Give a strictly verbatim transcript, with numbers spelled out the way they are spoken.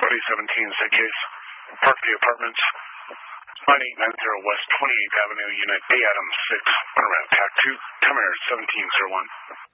County seventeen, set case. Parkview Apartments, nine eight nine zero West twenty-eighth Avenue, Unit A, Adams six, Runaround, T A C two, Tamir seventeen zero one.